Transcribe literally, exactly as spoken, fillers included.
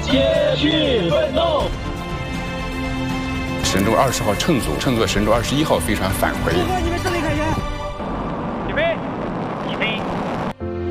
接续奋斗。 神舟二十号乘组乘坐神舟二十一号飞船返回。